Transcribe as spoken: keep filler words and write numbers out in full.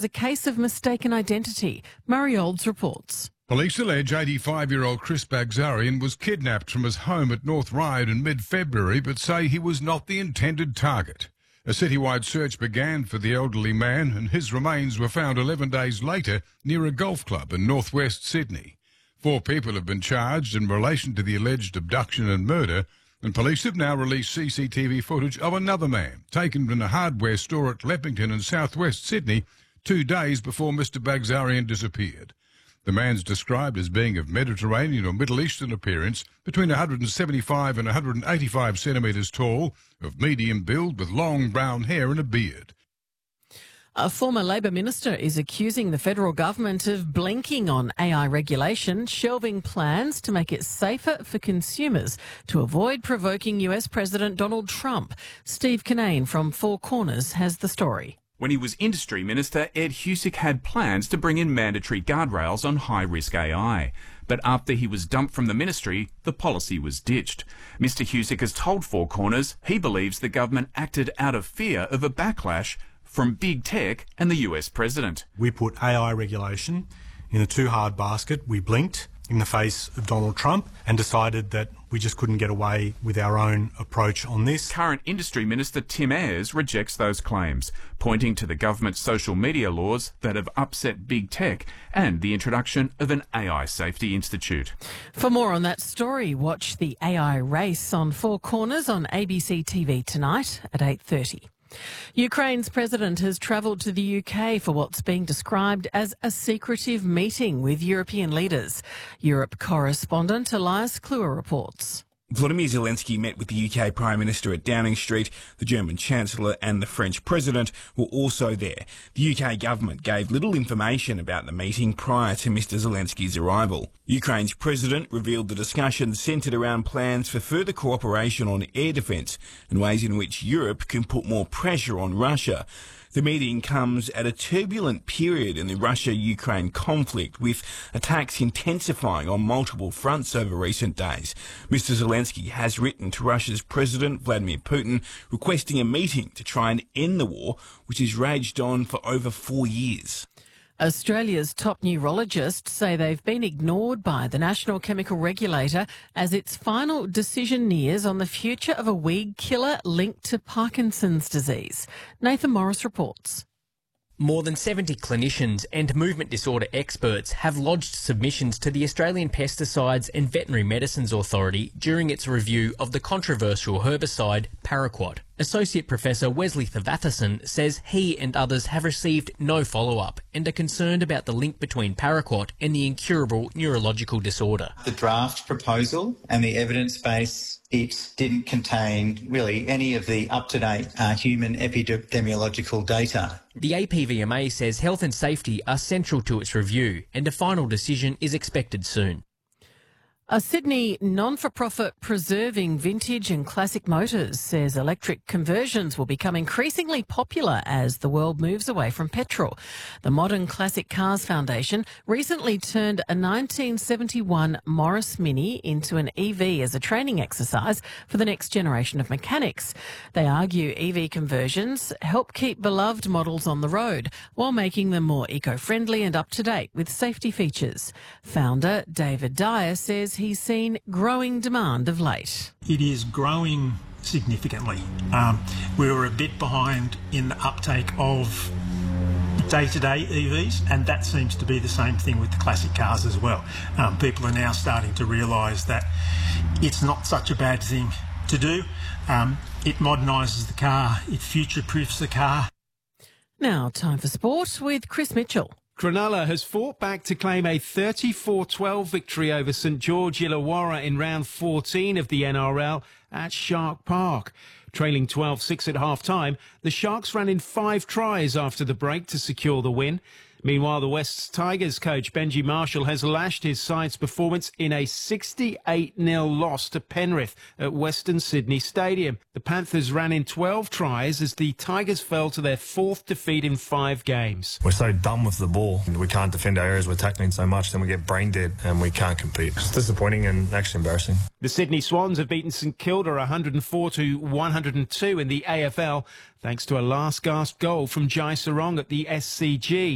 a case of mistaken identity. Murray Olds reports. Police allege eighty-five-year-old Chris Bagzarian was kidnapped from his home at North Ryde in mid-February, but say he was not the intended target. A citywide search began for the elderly man, and his remains were found eleven days later near a golf club in northwest Sydney. Four people have been charged in relation to the alleged abduction and murder, and police have now released C C T V footage of another man taken from a hardware store at Leppington in southwest Sydney two days before Mister Bagzarian disappeared. The man's described as being of Mediterranean or Middle Eastern appearance, between one hundred seventy-five and one hundred eighty-five centimetres tall, of medium build with long brown hair and a beard. A former Labor minister is accusing the federal government of blinking on A I regulation, shelving plans to make it safer for consumers to avoid provoking U S President Donald Trump. Steve Kinane from Four Corners has the story. When he was Industry Minister, Ed Husic had plans to bring in mandatory guardrails on high-risk A I. But after he was dumped from the ministry, the policy was ditched. Mister Husic has told Four Corners he believes the government acted out of fear of a backlash from big tech and the U S president. We put A I regulation in a too hard basket. We blinked in the face of Donald Trump and decided that we just couldn't get away with our own approach on this. Current Industry Minister Tim Ayres rejects those claims, pointing to the government's social media laws that have upset big tech and the introduction of an A I Safety Institute. For more on that story, watch the A I race on Four Corners on A B C T V tonight at eight thirty. Ukraine's president has travelled to the U K for what's being described as a secretive meeting with European leaders. Europe correspondent Elias Kluwer reports. Volodymyr Zelensky met with the U K Prime Minister at Downing Street. The German Chancellor and the French President were also there. The U K government gave little information about the meeting prior to Mister Zelensky's arrival. Ukraine's President revealed the discussions centred around plans for further cooperation on air defence and ways in which Europe can put more pressure on Russia. The meeting comes at a turbulent period in the Russia-Ukraine conflict, with attacks intensifying on multiple fronts over recent days. Mister Zelensky has written to Russia's President Vladimir Putin requesting a meeting to try and end the war, which has raged on for over four years. Australia's top neurologists say they've been ignored by the National Chemical Regulator as its final decision nears on the future of a weed killer linked to Parkinson's disease. Nathan Morris reports. More than seventy clinicians and movement disorder experts have lodged submissions to the Australian Pesticides and Veterinary Medicines Authority during its review of the controversial herbicide Paraquat. Associate Professor Wesley Thevathasan says he and others have received no follow-up and are concerned about the link between Paraquat and the incurable neurological disorder. The draft proposal and the evidence base, it didn't contain really any of the up-to-date uh, human epidemiological data. The A P V M A says health and safety are central to its review and a final decision is expected soon. A Sydney non-for-profit preserving vintage and classic motors says electric conversions will become increasingly popular as the world moves away from petrol. The Modern Classic Cars Foundation recently turned a nineteen seventy-one Morris Mini into an E V as a training exercise for the next generation of mechanics. They argue E V conversions help keep beloved models on the road while making them more eco-friendly and up-to-date with safety features. Founder David Dyer says he's seen growing demand of late. It is growing significantly. Um, we were a bit behind in the uptake of day-to-day E Vs, and that seems to be the same thing with the classic cars as well. Um, people are now starting to realise that it's not such a bad thing to do. Um, it modernises the car, it future-proofs the car. Now, time for sport with Chris Mitchell. Cronulla has fought back to claim a thirty-four twelve victory over St George Illawarra in round fourteen of the N R L at Shark Park. Trailing twelve six at half-time, the Sharks ran in five tries after the break to secure the win. Meanwhile, the Wests Tigers coach Benji Marshall has lashed his side's performance in a sixty-eight nil loss to Penrith at Western Sydney Stadium. The Panthers ran in twelve tries as the Tigers fell to their fourth defeat in five games. We're so done with the ball. We can't defend our areas. We're tackling so much, then we get brain dead and we can't compete. It's disappointing and actually embarrassing. The Sydney Swans have beaten St Kilda one hundred four to one hundred two in the A F L, thanks to a last-gasp goal from Jai Sarong at the S C G.